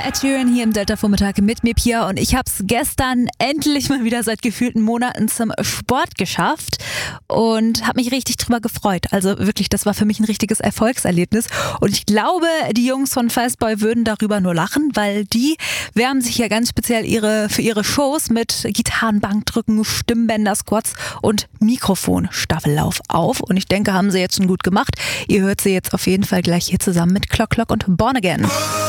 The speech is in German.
Ed Sheeran hier im Delta-Vormittag mit mir, Pia, und ich habe es gestern endlich mal wieder seit gefühlten Monaten zum Sport geschafft und habe mich richtig drüber gefreut. Also wirklich, das war für mich ein richtiges Erfolgserlebnis und ich glaube, die Jungs von Fastboy würden darüber nur lachen, weil die wärmen sich ja ganz speziell für ihre Shows mit Gitarrenbankdrücken, Stimmbänder, Squats und Mikrofon-Staffellauf auf und ich denke, haben sie jetzt schon gut gemacht. Ihr hört sie jetzt auf jeden Fall gleich hier zusammen mit Clock Clock und Born Again.